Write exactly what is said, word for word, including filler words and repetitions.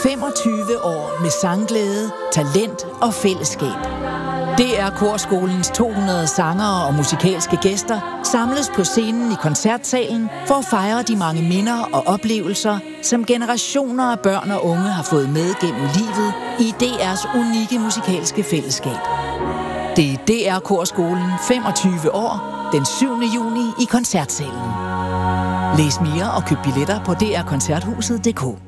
femogtyve år med sangglæde, talent og fællesskab. D R Korskolens to hundrede sangere og musikalske gæster samles på scenen i koncertsalen for at fejre de mange minder og oplevelser, som generationer af børn og unge har fået med gennem livet i D R's unikke musikalske fællesskab. Det er D R Korskolen femogtyve år, den syvende juni i koncertsalen. Læs mere og køb billetter på d r koncerthuset punktum d k.